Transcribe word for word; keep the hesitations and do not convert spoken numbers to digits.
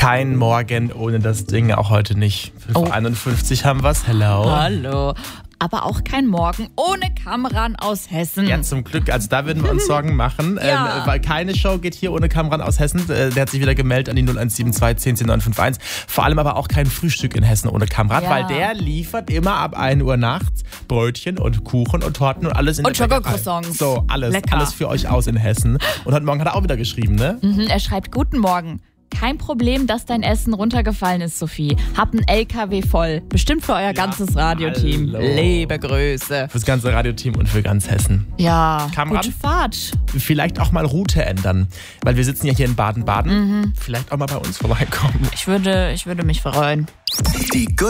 Kein Morgen ohne das Ding, auch heute nicht. fünf Uhr einundfünfzig haben wir's. Hello. Hallo. Aber auch kein Morgen ohne Kamran aus Hessen. Ja, zum Glück. Also da würden wir uns Sorgen machen. Ja. Ähm, weil keine Show geht hier ohne Kamran aus Hessen. Äh, der hat sich wieder gemeldet an die null eins sieben zwei zehn zehn neun fünf eins. Vor allem aber auch kein Frühstück in Hessen ohne Kamran, Ja. weil der liefert immer ab ein Uhr nachts Brötchen und Kuchen und Torten und alles in Und der Bäckerei. Schokocroissants. So, alles. Lecker. Alles für euch aus in Hessen. Und heute Morgen hat er auch wieder geschrieben, ne? Mhm, er schreibt, guten Morgen. Kein Problem, dass dein Essen runtergefallen ist, Sophie. Hab einen L K W voll. Bestimmt für euer ganzes Radioteam. hallo. Liebe Grüße. Fürs ganze Radioteam und für ganz Hessen. Ja, Kamran? gute Fahrt. Vielleicht auch mal Route ändern. Weil wir sitzen ja hier in Baden-Baden. Vielleicht auch mal bei uns vorbeikommen. Ich würde, ich würde mich freuen. Die